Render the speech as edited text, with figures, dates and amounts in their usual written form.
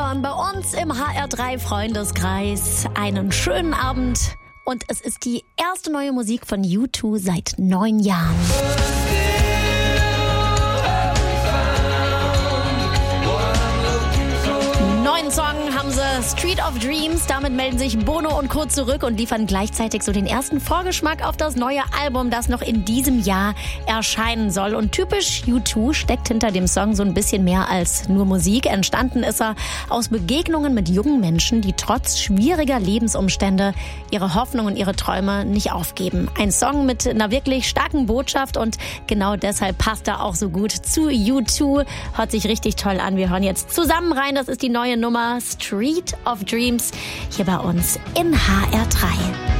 hören bei uns im HR3 Freundeskreis. Einen schönen Abend. Und es ist die erste neue Musik von U2 seit 9 Jahren. Neuen Song haben sie, Street of Dreams. Damit melden sich Bono und Co. zurück und liefern gleichzeitig so den ersten Vorgeschmack auf das neue Album, das noch in diesem Jahr erscheinen soll. Und typisch U2 steckt hinter dem Song so ein bisschen mehr als nur Musik. Entstanden ist er aus Begegnungen mit jungen Menschen, die trotz schwieriger Lebensumstände ihre Hoffnung und ihre Träume nicht aufgeben. Ein Song mit einer wirklich starken Botschaft und genau deshalb passt er auch so gut zu U2. Hört sich richtig toll an. Wir hören jetzt zusammen rein. Das ist die neue Nummer Street of Dreams hier bei uns in HR3.